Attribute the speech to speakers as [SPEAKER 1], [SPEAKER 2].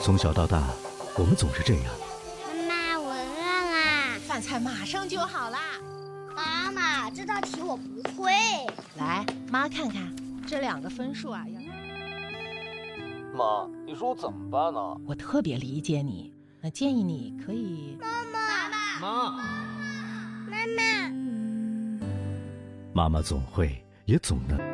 [SPEAKER 1] 从小到大，我们总是这样。
[SPEAKER 2] 妈妈，我饿啦！
[SPEAKER 3] 饭菜马上就好啦。
[SPEAKER 2] 妈妈，这道题我不会。
[SPEAKER 3] 来，妈看看这2个分数啊。
[SPEAKER 4] 妈，你说我怎么办呢？
[SPEAKER 3] 我特别理解你，建议你可以。
[SPEAKER 4] 妈，
[SPEAKER 2] 妈妈，
[SPEAKER 1] 妈妈总会，也总能。